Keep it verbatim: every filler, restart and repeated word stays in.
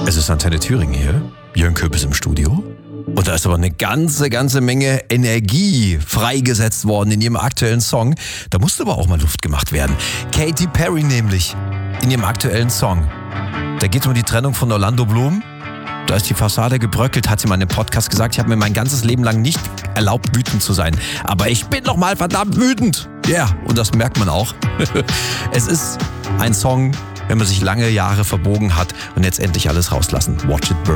Es ist Antenne Thüringen hier. Jörn Köpp ist im Studio. Und da ist aber eine ganze, ganze Menge Energie freigesetzt worden in ihrem aktuellen Song. Da musste aber auch mal Luft gemacht werden. Katy Perry nämlich in ihrem aktuellen Song. Da geht es um die Trennung von Orlando Bloom. Da ist die Fassade gebröckelt, hat sie mal in einem Podcast gesagt. Ich habe mir mein ganzes Leben lang nicht erlaubt, wütend zu sein. Aber ich bin noch mal verdammt wütend. Ja, yeah, und das merkt man auch. Es ist ein Song, wenn man sich lange Jahre verbogen hat und jetzt endlich alles rauslassen. Watch it burn.